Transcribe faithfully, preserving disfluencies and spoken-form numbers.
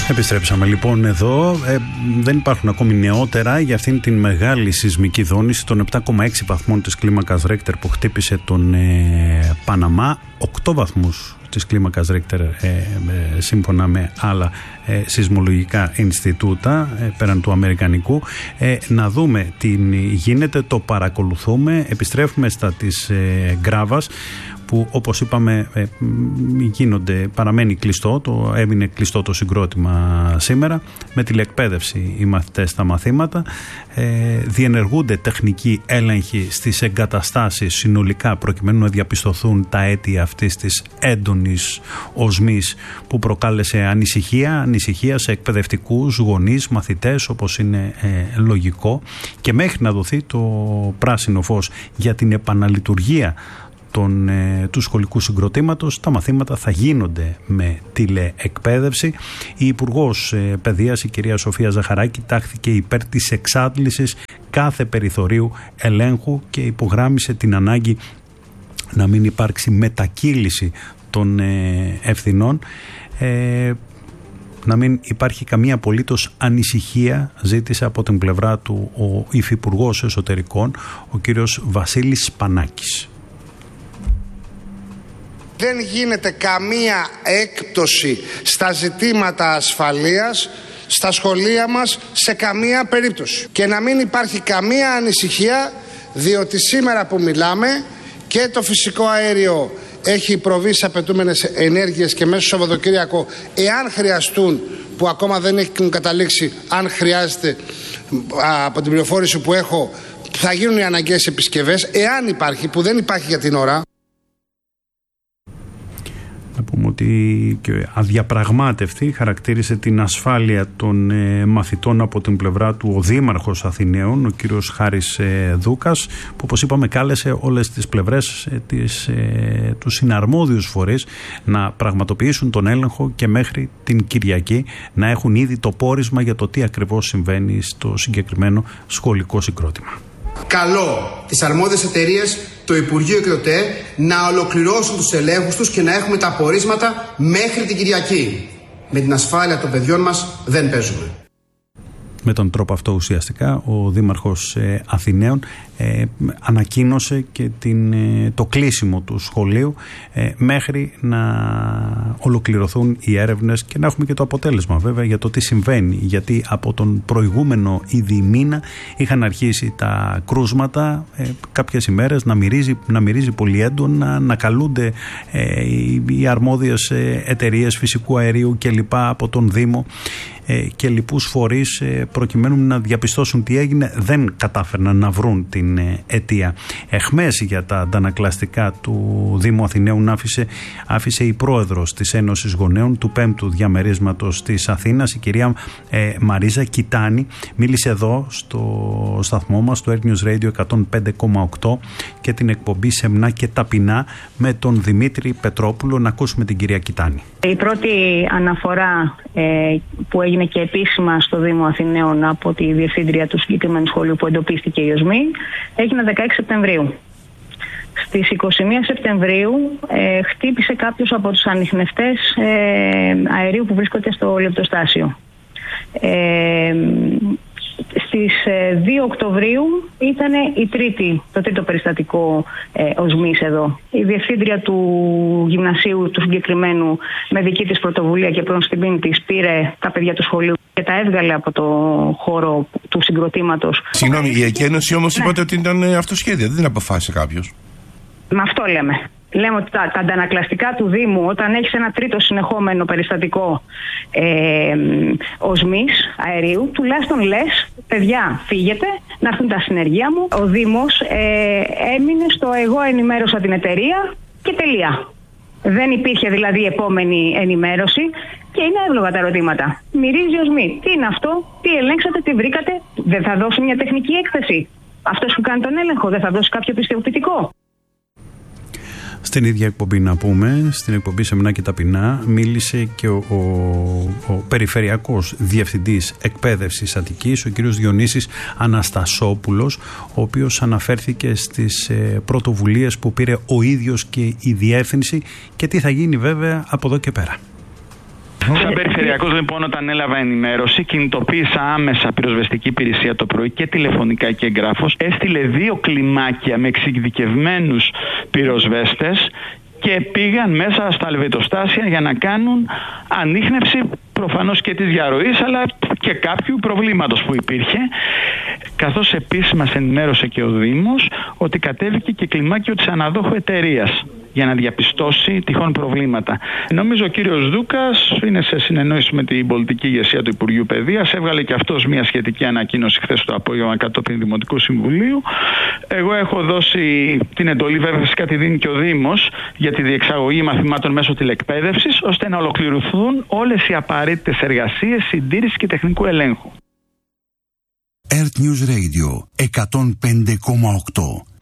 Επιστρέψαμε λοιπόν εδώ. Ε, δεν υπάρχουν ακόμη νεότερα για αυτήν την μεγάλη σεισμική δόνηση των επτά κόμμα έξι βαθμών της κλίμακας Ρέκτορ που χτύπησε τον ε, Παναμά. οκτώ βαθμούς της κλίμακας Ρέκτορ ε, ε, σύμφωνα με άλλα ε, σεισμολογικά Ινστιτούτα ε, πέραν του αμερικανικού. Ε, να δούμε τι γίνεται, το παρακολουθούμε. Επιστρέφουμε στα της ε, Γκράβας, που όπως είπαμε ε, γίνονται, παραμένει κλειστό, το, έμεινε κλειστό το συγκρότημα σήμερα, με τηλεκπαίδευση οι μαθητές στα μαθήματα. Ε, διενεργούνται τεχνικοί έλεγχοι στις εγκαταστάσεις συνολικά προκειμένου να διαπιστωθούν τα αίτια αυτής της έντονης οσμής που προκάλεσε ανησυχία, ανησυχία σε εκπαιδευτικούς, γονείς, μαθητές, όπως είναι ε, λογικό, και μέχρι να δοθεί το πράσινο φως για την επαναλειτουργία Τον, ε, του σχολικού συγκροτήματος, τα μαθήματα θα γίνονται με τηλεεκπαίδευση. Η Υπουργός ε, Παιδείας, η κυρία Σοφία Ζαχαράκη, τάχθηκε υπέρ της εξάντλησης κάθε περιθωρίου ελέγχου και υπογράμμισε την ανάγκη να μην υπάρξει μετακύληση των ε, ευθυνών, ε, να μην υπάρχει καμία απολύτως ανησυχία, ζήτησε από την πλευρά του ο Υφυπουργός Εσωτερικών, ο κύριος Βασίλης Σπανάκης. Δεν γίνεται καμία έκπτωση στα ζητήματα ασφαλείας στα σχολεία μας σε καμία περίπτωση. Και να μην υπάρχει καμία ανησυχία, διότι σήμερα που μιλάμε και το φυσικό αέριο έχει προβεί σε απαιτούμενες ενέργειες και μέσα στο Σαββατοκύριακο, εάν χρειαστούν, που ακόμα δεν έχουν καταλήξει, αν χρειάζεται, από την πληροφόρηση που έχω, θα γίνουν οι αναγκαίες επισκευές, εάν υπάρχει, που δεν υπάρχει για την ώρα. Να πούμε ότι και αδιαπραγμάτευτη χαρακτήρισε την ασφάλεια των ε, μαθητών από την πλευρά του ο Δήμαρχος Αθηναίων, ο κύριος Χάρης ε, Δούκας, που όπως είπαμε κάλεσε όλες τις πλευρές, ε, τις, ε, τους συναρμόδιους φορείς να πραγματοποιήσουν τον έλεγχο και μέχρι την Κυριακή να έχουν ήδη το πόρισμα για το τι ακριβώς συμβαίνει στο συγκεκριμένο σχολικό συγκρότημα. Καλώ τις αρμόδιες εταιρείες, το Υπουργείο και το ΤΕ να ολοκληρώσουν τους ελέγχους τους και να έχουμε τα απορίσματα μέχρι την Κυριακή. Με την ασφάλεια των παιδιών μας δεν παίζουμε. Με τον τρόπο αυτό ουσιαστικά ο Δήμαρχος ε, Αθηναίων ε, ανακοίνωσε και την, ε, το κλείσιμο του σχολείου ε, μέχρι να ολοκληρωθούν οι έρευνες και να έχουμε και το αποτέλεσμα βέβαια για το τι συμβαίνει, γιατί από τον προηγούμενο ήδη μήνα είχαν αρχίσει τα κρούσματα ε, κάποιες ημέρες να μυρίζει, να μυρίζει πολύ έντονα, να καλούνται ε, οι, οι αρμόδιες ε, εταιρείες φυσικού αερίου και λοιπά από τον Δήμο και λοιπούς φορείς προκειμένου να διαπιστώσουν τι έγινε. Δεν κατάφερναν να βρουν την αιτία. Εχμές για τα αντανακλαστικά του Δήμου Αθηναίων άφησε, άφησε η πρόεδρος της Ένωσης Γονέων του πέμπτου διαμερίσματος της Αθήνας, η κυρία ε, Μαρίζα Κιτάνη. Μίλησε εδώ στο σταθμό μας, στο Air News Radio εκατόν πέντε κόμμα οκτώ και την εκπομπή Σεμνά και Ταπεινά με τον Δημήτρη Πετρόπουλο. Να ακούσουμε την κυρία Κιτάνη. Η πρώτη αναφορά ε, που έγινε και επίσημα στο Δήμο Αθηναίων από τη διευθύντρια του συγκεκριμένου σχολείου που εντοπίστηκε η οσμή έγινε δεκαέξι Σεπτεμβρίου. Στις είκοσι μία Σεπτεμβρίου ε, χτύπησε κάποιος από τους ανιχνευτές ε, αερίου που βρίσκονται στο λεπτοστάσιο. Ε, Στις δύο Οκτωβρίου ήταν η τρίτη, το τρίτο περιστατικό ε, οσμής εδώ. Η διευθύντρια του γυμνασίου του συγκεκριμένου με δική της πρωτοβουλία και προς τιμή της πήρε τα παιδιά του σχολείου και τα έβγαλε από το χώρο του συγκροτήματος. Συγγνώμη, η εκένωση όμως ναι. είπατε ότι ήταν αυτοσχέδια, δεν την αποφάσισε κάποιος. Με αυτό λέμε. Λέμε ότι τα, τα αντανακλαστικά του Δήμου, όταν έχεις ένα τρίτο συνεχόμενο περιστατικό ε, οσμής αερίου, τουλάχιστον λες, παιδιά, φύγετε, να έρθουν τα συνεργεία μου. Ο Δήμος ε, έμεινε στο εγώ ενημέρωσα την εταιρεία και τελεία. Δεν υπήρχε δηλαδή επόμενη ενημέρωση και είναι εύλογα τα ερωτήματα. Μυρίζει οσμή. Τι είναι αυτό, τι ελέγξατε, τι βρήκατε, δεν θα δώσει μια τεχνική έκθεση. Αυτός που κάνει τον έλεγχο δεν θα δώσει κάποιο πιστοποιητικό. Στην ίδια εκπομπή να πούμε, στην εκπομπή Σεμνά και Ταπεινά, μίλησε και ο, ο, ο Περιφερειακός Διευθυντής Εκπαίδευσης Αττικής, ο κ. Διονύσης Αναστασόπουλος, ο οποίος αναφέρθηκε στις ε, πρωτοβουλίες που πήρε ο ίδιος και η διεύθυνση και τι θα γίνει βέβαια από εδώ και πέρα. Σαν περιφερειακός, λοιπόν, όταν έλαβα ενημέρωση, κινητοποίησα άμεσα πυροσβεστική υπηρεσία το πρωί και τηλεφωνικά και εγγράφος. Έστειλε δύο κλιμάκια με εξειδικευμένους πυροσβέστες και πήγαν μέσα στα λεβετοστάσια για να κάνουν ανίχνευση προφανώς και της διαρροής, αλλά και κάποιου προβλήματος που υπήρχε, καθώς επίσης μας ενημέρωσε και ο Δήμος ότι κατέβηκε και κλιμάκιο της αναδόχου εταιρείας για να διαπιστώσει τυχόν προβλήματα. Νομίζω ο κύριος Δούκας είναι σε συνεννόηση με την πολιτική ηγεσία του Υπουργείου Παιδείας, έβγαλε και αυτός μια σχετική ανακοίνωση χθες το απόγευμα κατόπιν Δημοτικού Συμβουλίου. Εγώ έχω δώσει την εντολή, βέβαια φυσικά τη δίνει και ο Δήμος, για τη διεξαγωγή μαθημάτων μέσω τηλεκπαίδευσης, ώστε να ολοκληρωθούν όλες οι απαραίτητες εργασίες συντήρησης και τεχνικού ελέγχου. Earth News Radio εκατόν πέντε κόμμα οκτώ